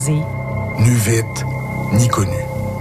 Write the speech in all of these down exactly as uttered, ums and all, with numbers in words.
Nu vite, ni connu.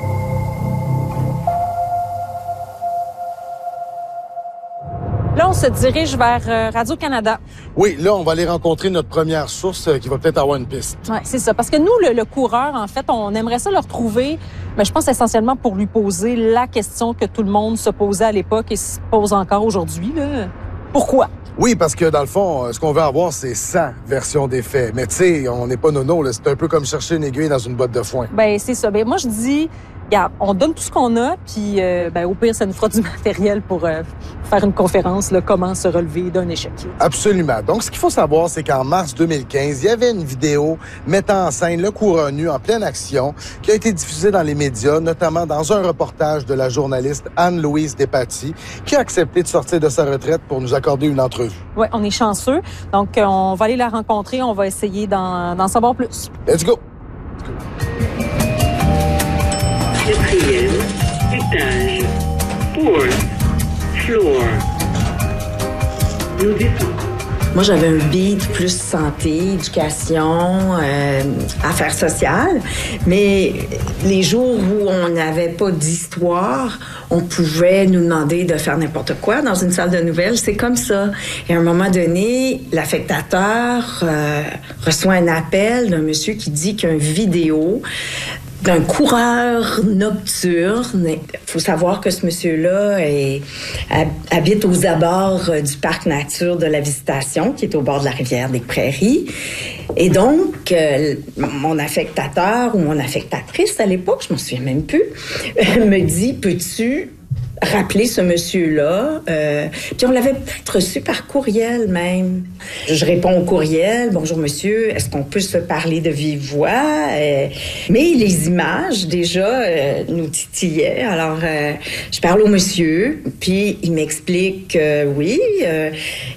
Là, on se dirige vers euh, Radio-Canada. Oui, là, on va aller rencontrer notre première source euh, qui va peut-être avoir une piste. Oui, c'est ça. Parce que nous, le, le coureur, en fait, on aimerait ça le retrouver, mais je pense essentiellement pour lui poser la question que tout le monde se posait à l'époque et se pose encore aujourd'hui. Là. Pourquoi? Oui, parce que dans le fond, ce qu'on veut avoir, c'est sa version des faits. Mais tu sais, on n'est pas nono, là. C'est un peu comme chercher une aiguille dans une botte de foin. Ben c'est ça. Ben moi, je dis, regarde, on donne tout ce qu'on a, puis euh, ben, au pire, ça nous fera du matériel pour euh, faire une conférence, là, comment se relever d'un échec. Absolument. Donc, ce qu'il faut savoir, c'est qu'en mars deux mille quinze, il y avait une vidéo mettant en scène le coureur nu en pleine action qui a été diffusée dans les médias, notamment dans un reportage de la journaliste Anne-Louise Despatie, qui a accepté de sortir de sa retraite pour nous accorder une entrevue. Oui, on est chanceux. Donc, euh, on va aller la rencontrer. On va essayer d'en, d'en savoir plus. Let's go! Quatrième étage. Fourth floor. Nous descendons. Moi, j'avais un beat plus santé, éducation, euh, affaires sociales. Mais les jours où on n'avait pas d'histoire, on pouvait nous demander de faire n'importe quoi dans une salle de nouvelles. C'est comme ça. Et à un moment donné, l'affectateur euh, reçoit un appel d'un monsieur qui dit qu'il y a une vidéo d'un coureur nocturne. Il faut savoir que ce monsieur-là est, habite aux abords du parc nature de la Visitation, qui est au bord de la rivière des Prairies. Et donc, euh, mon affectateur ou mon affectatrice à l'époque, je m'en souviens même plus, me dit, peux-tu rappeler ce monsieur-là? Euh, puis on l'avait peut-être reçu par courriel même. Je réponds au courriel. Bonjour monsieur, est-ce qu'on peut se parler de vive voix? Euh, mais les images déjà euh, nous titillaient. Alors euh, je parle au monsieur, puis il m'explique que oui, euh,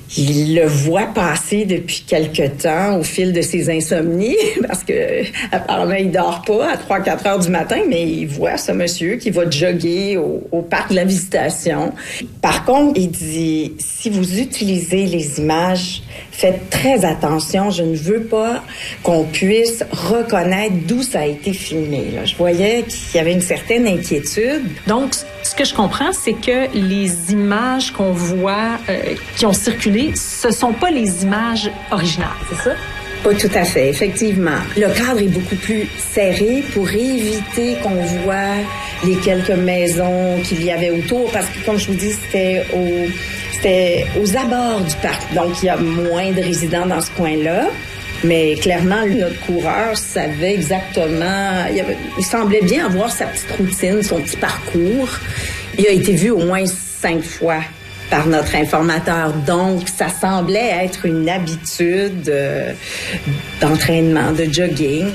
il le voit passer depuis quelque temps au fil de ses insomnies, parce que apparemment il dort pas à trois quatre heures du matin, mais il voit ce monsieur qui va jogger au, au parc de la Visitation. Par contre, il dit, si vous utilisez les images, faites très attention. Je ne veux pas qu'on puisse reconnaître d'où ça a été filmé. Là, je voyais qu'il y avait une certaine inquiétude. Donc, ce que je comprends, c'est que les images qu'on voit, euh, qui ont circulé, ce sont pas les images originales, c'est ça? Pas tout à fait, effectivement. Le cadre est beaucoup plus serré pour éviter qu'on voit les quelques maisons qu'il y avait autour, parce que, comme je vous dis, c'était au, c'était aux abords du parc. Donc, il y a moins de résidents dans ce coin-là. Mais clairement, notre coureur savait exactement... Il, avait, il semblait bien avoir sa petite routine, son petit parcours. Il a été vu au moins cinq fois par notre informateur. Donc, ça semblait être une habitude euh, d'entraînement, de jogging.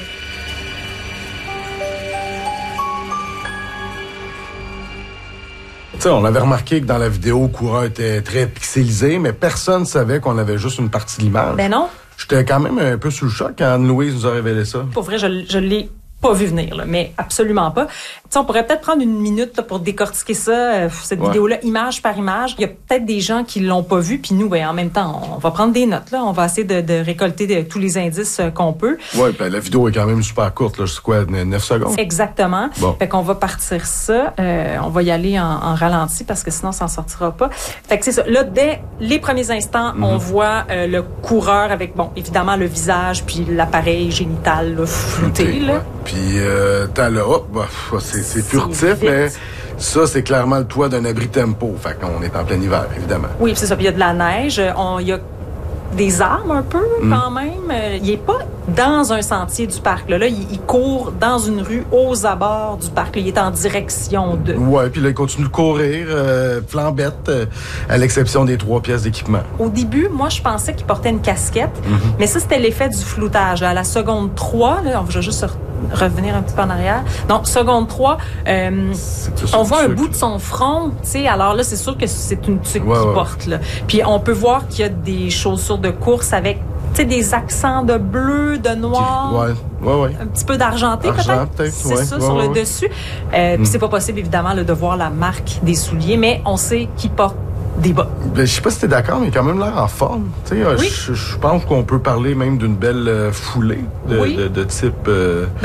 Tu sais, on avait remarqué que dans la vidéo, le coureur était très pixelisé, mais personne ne savait qu'on avait juste une partie de l'image. Ben non. J'étais quand même un peu sous le choc quand Anne-Louise nous a révélé ça. Pour vrai, je, je l'ai pas vu venir, là, mais absolument pas. T'sais, on pourrait peut-être prendre une minute là, pour décortiquer ça, euh, cette ouais. vidéo-là, image par image. Il y a peut-être des gens qui l'ont pas vu, puis nous, ben, en même temps, on va prendre des notes. Là, on va essayer de, de récolter de, tous les indices euh, qu'on peut. Oui, ben la vidéo est quand même super courte, là, c'est quoi, neuf secondes? Exactement. Bon. Fait qu'on va partir ça. Euh, on va y aller en, en ralenti parce que sinon, ça n'en sortira pas. Fait que c'est ça. Là, dès les premiers instants, mm-hmm. on voit euh, le coureur avec, bon, évidemment, le visage puis l'appareil génital là, flouté. Okay, là. Ouais. Puis euh, t'as là, hop, bah, c'est, c'est furtif, mais ça, c'est clairement le toit d'un abri tempo. Fait qu'on est en plein hiver, évidemment. Oui, c'est ça. Puis il y a de la neige. Il y a des arbres un peu, mm. quand même. Il est pas dans un sentier du parc. Là, là il, il court dans une rue aux abords du parc. Là, il est en direction de... Ouais, puis là, il continue de courir, euh, flambette, euh, à l'exception des trois pièces d'équipement. Au début, moi, je pensais qu'il portait une casquette, mm-hmm. mais ça, c'était l'effet du floutage. Là, à la seconde trois, là, on va juste revenir un petit peu en arrière. Donc, seconde trois, euh, on voit un bout de son front, tu sais. Alors là, c'est sûr que c'est une tuque ouais, qu'il ouais. porte, là. Puis on peut voir qu'il y a des chaussures de course avec, tu sais, des accents de bleu, de noir. Ouais, ouais, ouais. Un petit peu d'argenté, Argent, peut-être. peut-être c'est ouais, ça, ouais, sur ouais. le dessus. Euh, mm. Puis c'est pas possible, évidemment, là, de voir la marque des souliers, mais on sait qu'il porte des bas. Ben, je sais pas si t'es d'accord, mais il a quand même l'air en forme. Tu sais, oui. je, je pense qu'on peut parler même d'une belle euh, foulée de, oui. de, de type... Euh... Ben,